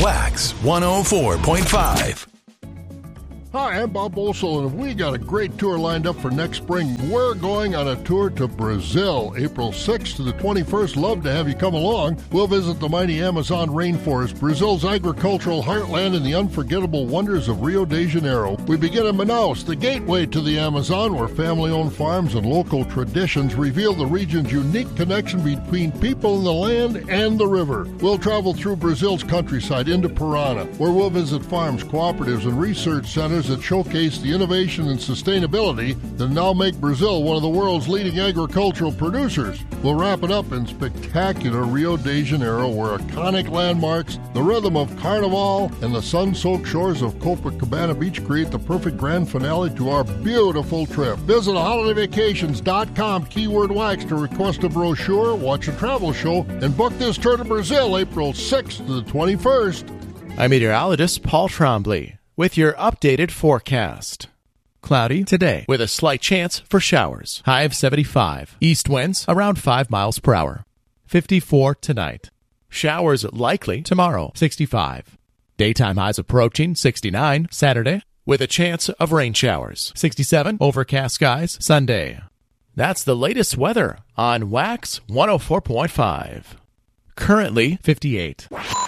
Wax 104.5. Hi, I'm Bob Boesel, and we got a great tour lined up for next spring. We're going on a tour to Brazil, April 6th to the 21st. Love to have you come along. We'll visit the mighty Amazon rainforest, Brazil's agricultural heartland, and the unforgettable wonders of Rio de Janeiro. We begin in Manaus, the gateway to the Amazon, where family-owned farms and local traditions reveal the region's unique connection between people in the land and the river. We'll travel through Brazil's countryside into Parana, where we'll visit farms, cooperatives, and research centers that showcase the innovation and sustainability that now make Brazil one of the world's leading agricultural producers. We'll wrap it up in spectacular Rio de Janeiro, where iconic landmarks, the rhythm of Carnival, and the sun-soaked shores of Copacabana Beach create the perfect grand finale to our beautiful trip. Visit holidayvacations.com, keyword wax, to request a brochure, watch a travel show, and book this tour to Brazil April 6th to the 21st. I'm meteorologist Paul Trombley with your updated forecast. Cloudy today with a slight chance for showers. High of 75. East winds around 5 miles per hour. 54 tonight. Showers likely tomorrow. 65. Daytime highs approaching 69 Saturday with a chance of rain showers. 67 overcast skies Sunday. That's the latest weather on Wax 104.5. Currently 58.